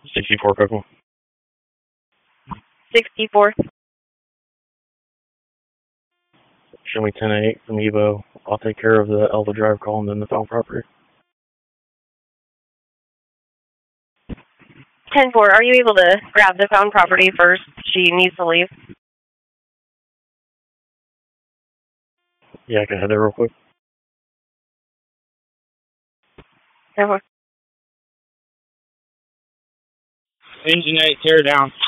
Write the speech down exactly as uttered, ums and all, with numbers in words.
sixty-four Coco. sixty-four. Show me ten eight from Evo. I'll take care of the Elva Drive call and then the found property. ten four, are you able to grab the found property first? She needs to leave. Yeah, I can head there real quick. ten four. Engine eight, tear down.